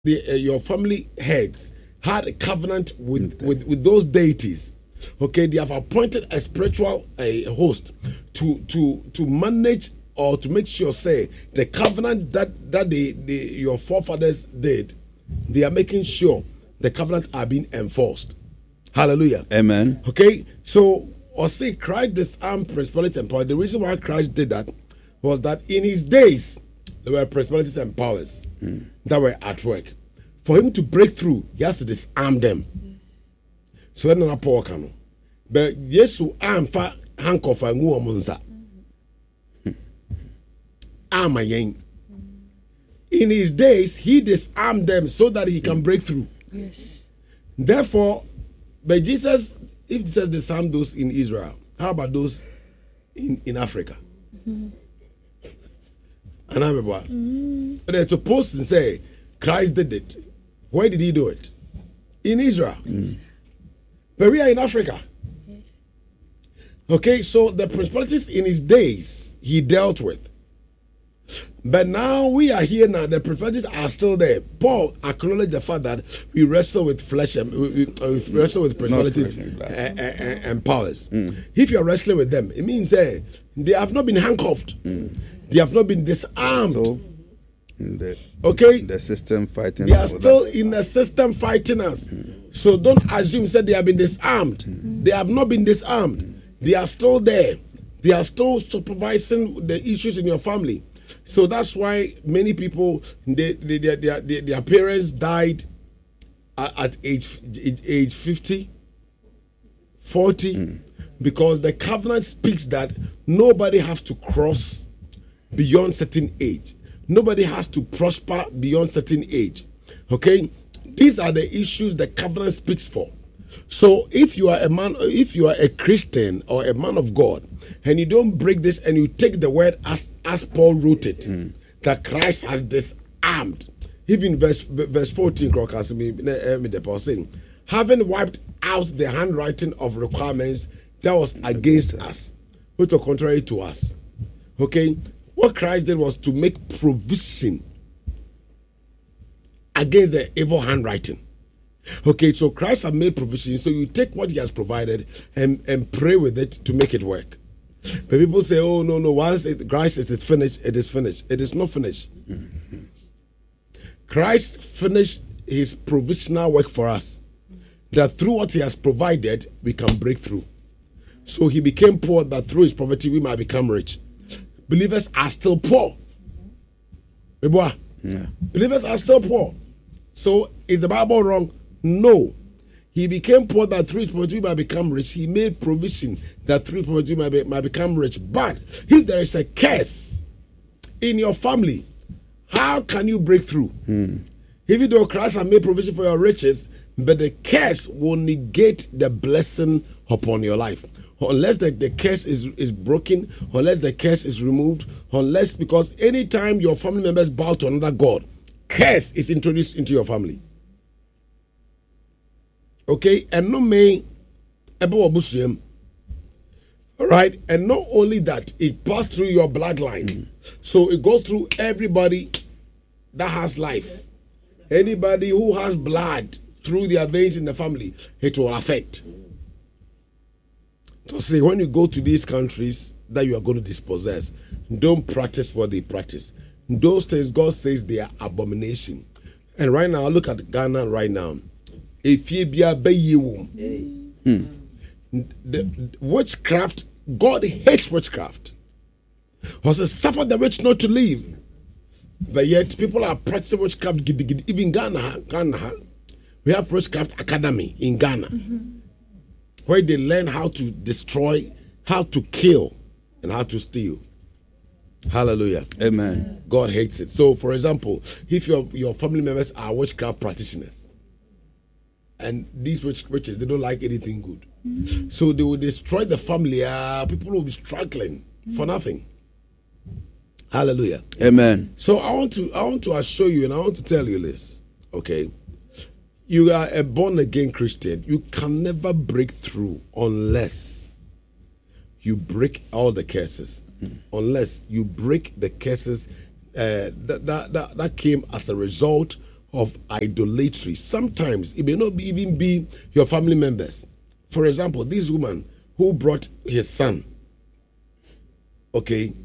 your family heads had a covenant with those deities. Okay, they have appointed a spiritual host to manage or to make sure, say, the covenant that your forefathers did, they are making sure the covenant are being enforced. Hallelujah. Amen. Okay, so or say Christ disarmed principalities and powers. The reason why Christ did that was that in his days there were principalities and powers that were at work. For him to break through, he has to disarm them. So that's not Paul can. But Yesu amfa handcuff and go omunsa. In his days, he disarmed them so that he can break through. Yes. Therefore, but Jesus, if Jesus disarmed those in Israel, how about those in Africa? And I'm about. But they're supposed to say Christ did it. Where did he do it? In Israel. But we are in Africa. Yes. Okay, so the principalities in his days he dealt with. But now we are here now. The principalities are still there. Paul acknowledged the fact that we wrestle with flesh and we wrestle with principalities and powers. If you are wrestling with them, it means they have not been handcuffed. They have not been disarmed. So, the system fighting. They are still in the system fighting us. So don't assume that they have been disarmed. They have not been disarmed. They are still there. They are still supervising the issues in your family. So that's why many people, their parents died at age 50, 40, because the covenant speaks that nobody has to cross beyond certain age. Nobody has to prosper beyond certain age. Okay? These are the issues the covenant speaks for. So if you are a man, if you are a Christian or a man of God, and you don't break this and you take the word as Paul wrote it, that Christ has disarmed. Even verse 14, Paul saying, having wiped out the handwriting of requirements that was against us, which were contrary to us. Okay? What Christ did was to make provision against the evil handwriting. Okay, so Christ has made provision, so you take what he has provided and pray with it to make it work. But people say, oh, no, once Christ is finished, it is finished. It is not finished. Christ finished his provisional work for us, that through what he has provided, we can break through. So he became poor, that through his poverty, we might become rich. Believers are still poor. Believers are still poor. So is the Bible wrong? No. He became poor that through his poverty might become rich. He made provision that through poverty might become rich. But if there is a curse in your family, how can you break through? Even though Christ has made provision for your riches, but the curse will negate the blessing upon your life. Unless the curse is broken, unless the curse is removed, unless, because anytime your family members bow to another God, curse is introduced into your family. Okay, and no may all right, and not only that, it passed through your bloodline, so it goes through everybody that has life. Anybody who has blood through their veins in the family, it will affect. So say when you go to these countries that you are going to dispossess, don't practice what they practice. Those things God says they are abomination. And right now, look at Ghana right now. If you be a witchcraft, God hates witchcraft. Also suffer the witch not to live. But yet people are practicing witchcraft. Even Ghana, we have witchcraft academy in Ghana, where they learn how to destroy, how to kill, and how to steal. Hallelujah. Amen. God hates it. So, for example, if your family members are witchcraft practitioners, and these witches, they don't like anything good, so they will destroy the family. People will be struggling for nothing. Hallelujah. Amen. So I want to assure you, and I want to tell you this. Okay, you are a born again Christian. You can never break through unless you break all the curses. Unless you break the curses that came as a result of idolatry. Sometimes it may not even be your family members. For example, this woman who brought his son. Okay.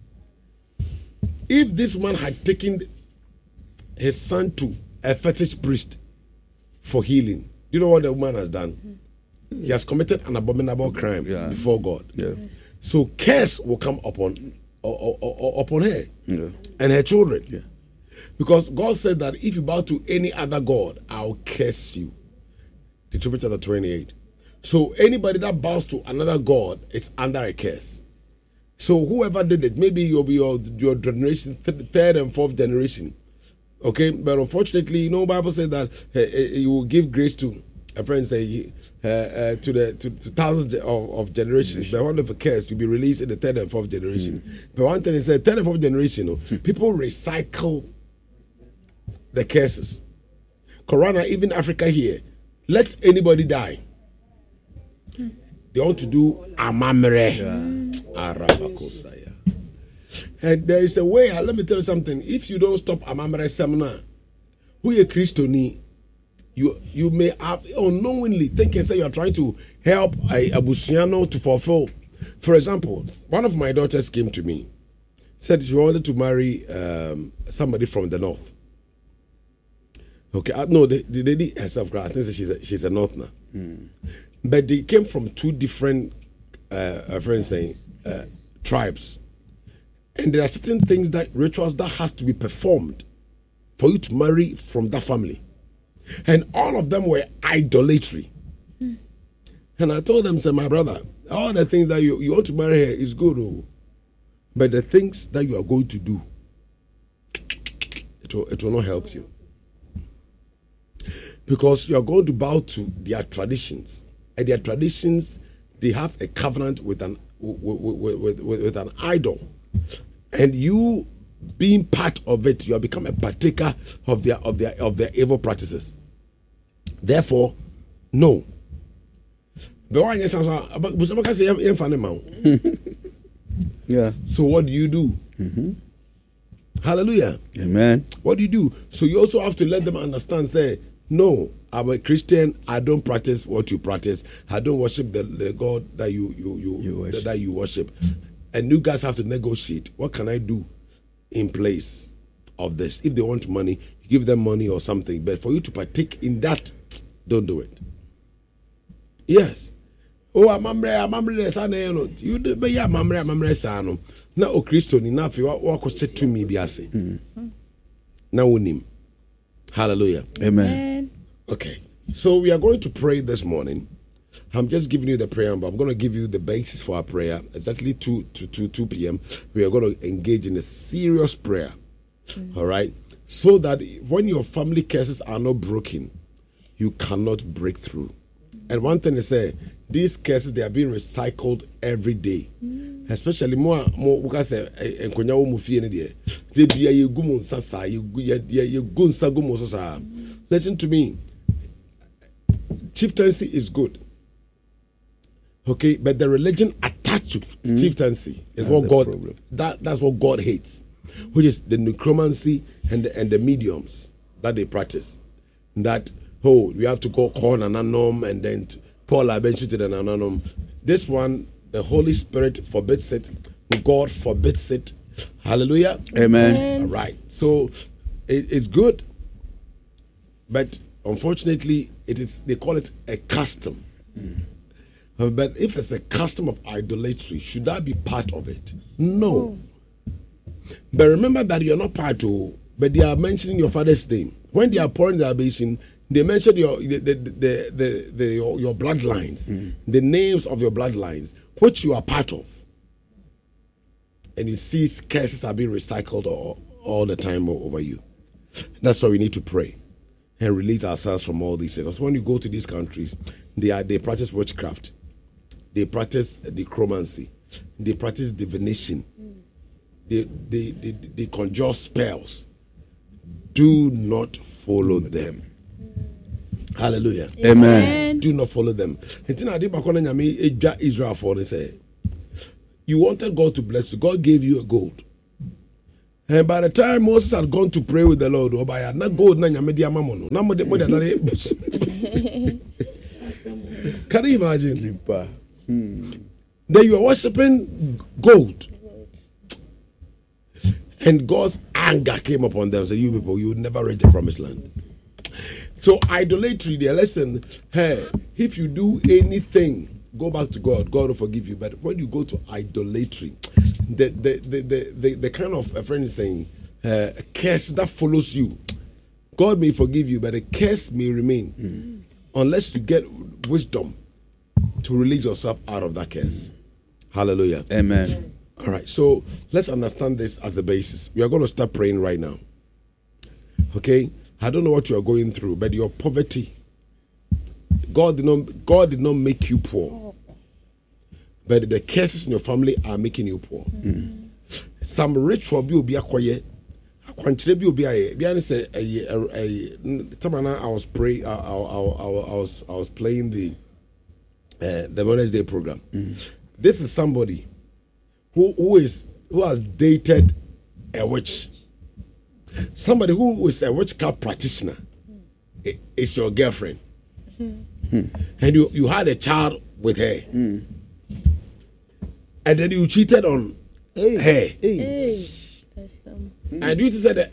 If this woman had taken his son to a fetish priest for healing, do you know what the woman has done? He has committed an abominable crime before God. Yeah. So curse will come upon her and her children. Yeah. Because God said that if you bow to any other God, I'll curse you. Deuteronomy chapter 28. So anybody that bows to another God is under a curse. So whoever did it, maybe you'll be your generation, third and fourth generation. Okay, but unfortunately, Bible says that you will give grace to a friend say to thousands of generations. But one of the curse to be released in the third and fourth generation. But one thing is that third and fourth generation, people recycle the curses. Corona, even Africa here, let anybody die. They want to do amamre. Arabakosaya. And there is a way, let me tell you something. If you don't stop amamre seminar, who is Christoni, you may have unknowingly thinking say you are trying to help a Busiano to fulfill. For example, one of my daughters came to me, said she wanted to marry somebody from the north. Okay, no, the lady herself, I think she's a northerner. But they came from two different tribes. And there are certain things rituals that has to be performed for you to marry from that family. And all of them were idolatry. And I told them, say, my brother, all the things that you want to marry her is good. But the things that you are going to do, it will not help you. Because you are going to bow to their traditions. And their traditions, they have a covenant with an idol. And you being part of it, you have become a partaker of their evil practices. Therefore, no. Yeah. So what do you do? Hallelujah. Amen. What do you do? So you also have to let them understand, say, no, I'm a Christian. I don't practice what you practice. I don't worship the God that you worship. And you guys have to negotiate. What can I do in place of this? If they want money, you give them money or something. But for you to partake in that, don't do it. Yes. Oh, amamre sana you do be ya amamre sana. Na o Kristo ni na fi wa ko se to me biase. Na wonim. Hallelujah. Amen. Okay. So we are going to pray this morning. I'm just giving you the prayer, but I'm going to give you the basis for our prayer. Exactly 2 p.m. We are going to engage in a serious prayer. All right? So that when your family curses are not broken, you cannot break through. And one thing is, these curses, they are being recycled every day. Especially more because listen to me. Chieftaincy is good. Okay, but the religion attached to chieftaincy is what God that's what God hates, which is the necromancy and the mediums that they practice. That we have to go call an unknown and then Paul eventually to an unknown. This one, the Holy Spirit forbids it. God forbids it. Hallelujah. Amen. All right. So it's good, but unfortunately, they call it a custom. But if it's a custom of idolatry, should that be part of it? No. But remember that you're not part of. But they are mentioning your father's name when they are pouring their basin. They mention your bloodlines, the names of your bloodlines, which you are part of. And you see curses are being recycled all the time over you. That's why we need to pray and release ourselves from all these things. When you go to these countries, they practice witchcraft, they practice necromancy, they practice divination, they conjure spells. Do not follow them. Hallelujah. Amen. Do not follow them. Israel for they say, you wanted God to bless you. God gave you a gold. And by the time Moses had gone to pray with the Lord, not gold, can you imagine? Then you are worshiping gold. And God's anger came upon them. So you people, you will never reach the promised land. So idolatry, the lesson, hey, if you do anything, go back to God. God will forgive you. But when you go to idolatry, the kind of a friend is saying, a curse that follows you. God may forgive you, but a curse may remain unless you get wisdom to release yourself out of that curse. Hallelujah. Amen. All right, so let's understand this as a basis. We are going to start praying right now. Okay? I don't know what you are going through, but your poverty, God did not make you poor. But the curses in your family are making you poor. Some rich will be a quiet. I was praying. I was playing the Wednesday program. This is somebody who has dated a witch. Somebody who is a witchcraft practitioner is your girlfriend. And you had a child with her. And then you cheated on her. And you said,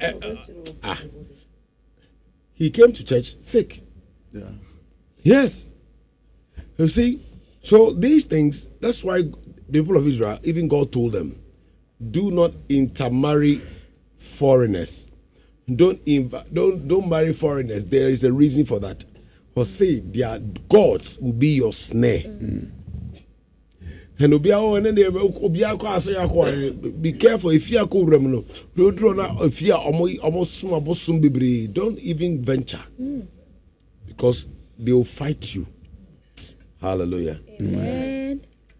he came to church sick. Yeah. Yes. You see, so these things, that's why the people of Israel, even God told them, do not intermarry foreigners. Don't marry foreigners. There is a reason for that. For say their gods will be your snare. And be careful if you are don't even venture, because they will fight you. Hallelujah. Amen.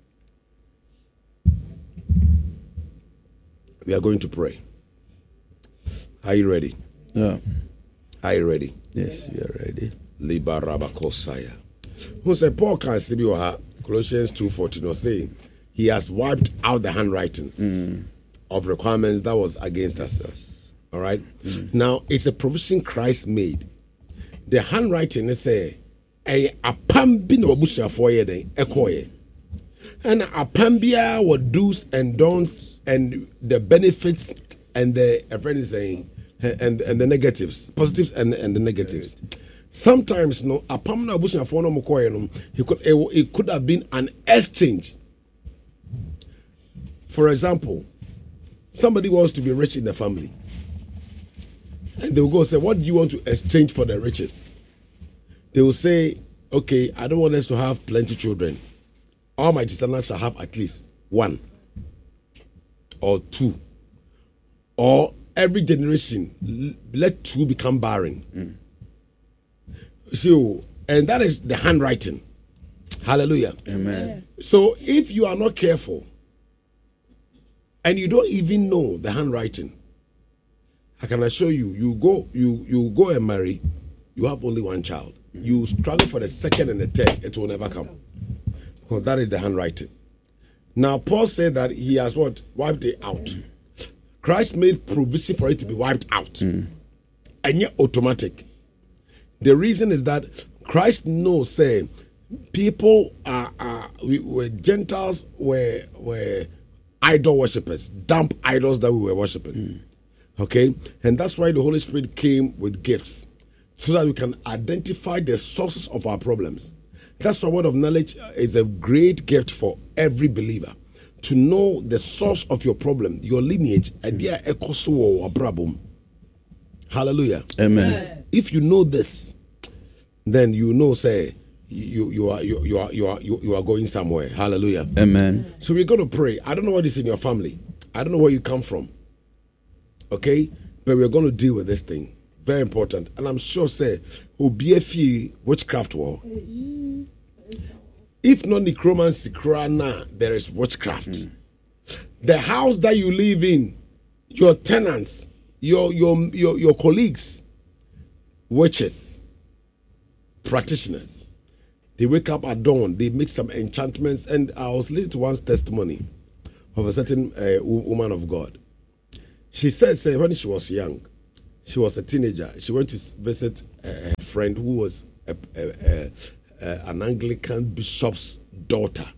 We are going to pray. Are you ready? Yeah. Are you ready? Yes, we are ready. Liba Rabakosaya. Who said Paul can see Colossians 2:14 was saying he has wiped out the handwritings of requirements that was against us. All right. Now it's a provision Christ made. The handwriting is a pambi no busha for ye den ekoye. And a pambia what do's and don'ts and the benefits and the a friend is saying and the negatives, positives and the negatives. Sometimes no a pam na busha for no mokoye no it could have been an exchange. For example, somebody wants to be rich in the family. And they will go say, what do you want to exchange for the riches? They will say, okay, I don't want us to have plenty children. All my descendants shall have at least 1 or 2. Or every generation, let 2 become barren. So, and that is the handwriting. Hallelujah. Amen. So if you are not careful, and you don't even know the handwriting, I can assure you, you go and marry, you have only 1 child. You struggle for the second and the third, it will never come. Because that is the handwriting. Now, Paul said that he has what? Wiped it out. Christ made provision for it to be wiped out. And yet automatic. The reason is that Christ knows, say, people Gentiles were idol worshippers, dumb idols that we were worshipping. Okay? And that's why the Holy Spirit came with gifts, so that we can identify the sources of our problems. That's why word of knowledge is a great gift for every believer. To know the source of your problem, your lineage, and their problem. Hallelujah. Amen. If you know this, then you know, say, you are going somewhere. Hallelujah. Amen. So we're going to pray. I don't know what is in your family. I don't know where you come from. Okay? But we're going to deal with this thing. Very important. And I'm sure, say, Obiefi witchcraft war. If not necromancy, there is witchcraft. The house that you live in, your tenants, your colleagues, witches, practitioners, they wake up at dawn, they make some enchantments. And I was listening to one's testimony of a certain woman of God. She said, say, when she was young, she was a teenager. She went to visit a friend who was an Anglican bishop's daughter.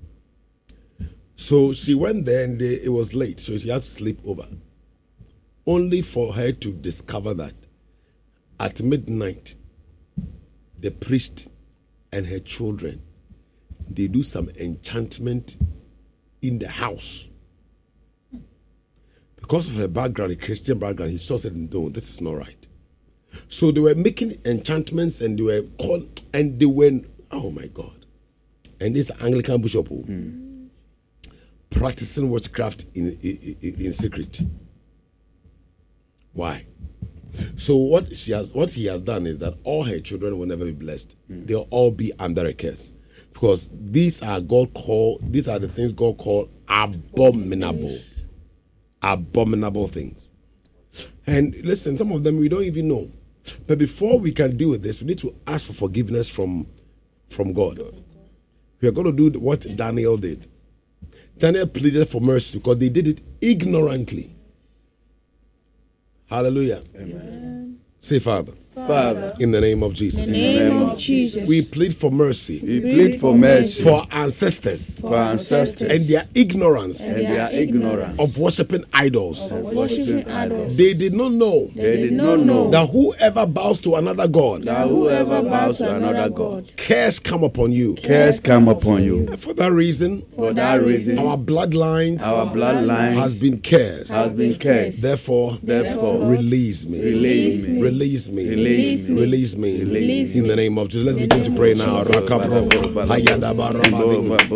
So she went there and it was late, so she had to sleep over. Only for her to discover that at midnight, the priest and her children, they do some enchantment in the house. Because of her background, a Christian background, he saw said, no, this is not right. So they were making enchantments and they were called, and they were, oh my God. And this Anglican bishop practicing witchcraft in secret. Why? So what he has done is that all her children will never be blessed. They'll all be under a curse. Because these are the things God called abominable. Abominable things. And listen, some of them we don't even know. But before we can deal with this, we need to ask for forgiveness from God. We are going to do what Daniel did. Daniel pleaded for mercy because they did it ignorantly. Hallelujah. Amen. Say, Father. Father, in the name of Jesus. in the name of Jesus, We plead for mercy we plead for mercy for our ancestors for our ancestors and their ignorance and their ignorance of worshiping idols. of worshiping idols. They did not know They did not know that whoever bows to another God, that whoever bows to another God, curse come upon you. curse come upon you. For that reason, For that reason, our bloodlines our bloodline has been cursed. has been cursed. Therefore, Release me. Release me. Release me. Release me. Release me. Release In the name of Jesus. Let's begin to pray now. Rakabro. Hayadabarabadi.